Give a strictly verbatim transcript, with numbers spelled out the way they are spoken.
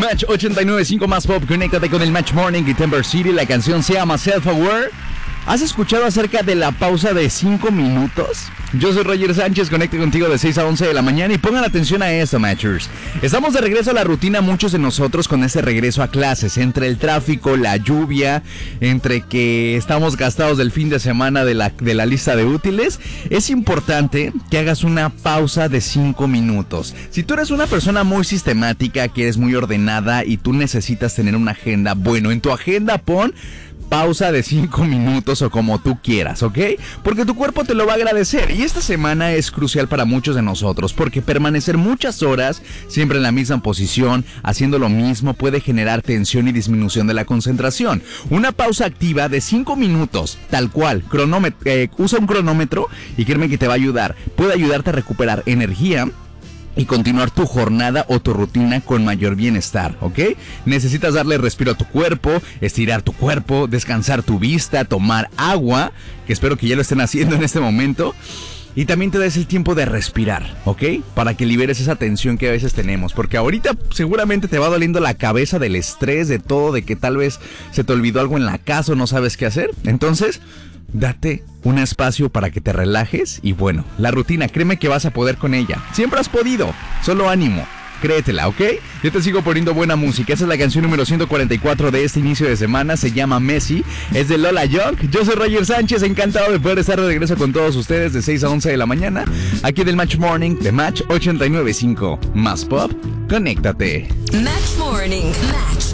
Match ochenta y nueve punto cinco más pop. Conéctate con el Match Morning y Timber City. La canción se llama Self Aware. ¿Has escuchado acerca de la pausa de cinco minutos? Yo soy Roger Sánchez, conecte contigo de seis a once de la mañana y pongan atención a esto, Matchers. Estamos de regreso a la rutina, muchos de nosotros, con este regreso a clases. Entre el tráfico, la lluvia, entre que estamos gastados del fin de semana de la, de la lista de útiles, es importante que hagas una pausa de cinco minutos. Si tú eres una persona muy sistemática, que eres muy ordenada y tú necesitas tener una agenda, bueno, en tu agenda pon pausa de cinco minutos o como tú quieras, ¿ok? Porque tu cuerpo te lo va a agradecer. Y esta semana es crucial para muchos de nosotros, porque permanecer muchas horas siempre en la misma posición, haciendo lo mismo, puede generar tensión y disminución de la concentración. Una pausa activa de cinco minutos, tal cual, cronómetro, eh, usa un cronómetro y créeme que te va a ayudar. Puede ayudarte a recuperar energía y continuar tu jornada o tu rutina con mayor bienestar, ¿ok? Necesitas darle respiro a tu cuerpo, estirar tu cuerpo, descansar tu vista, tomar agua, que espero que ya lo estén haciendo en este momento. Y también te des el tiempo de respirar, ¿ok? Para que liberes esa tensión que a veces tenemos. Porque ahorita seguramente te va doliendo la cabeza del estrés, de todo, de que tal vez se te olvidó algo en la casa o no sabes qué hacer. Entonces, date un espacio para que te relajes y bueno, la rutina, créeme que vas a poder con ella. Siempre has podido, solo ánimo, créetela, ¿ok? Yo te sigo poniendo buena música. Esa es la canción número ciento cuarenta y cuatro de este inicio de semana, se llama Messi, es de Lola Young. Yo soy Roger Sánchez, encantado de poder estar de regreso con todos ustedes de seis a once de la mañana, aquí del Match Morning de Match ochenta y nueve punto cinco. Más pop, conéctate. Match Morning, Match.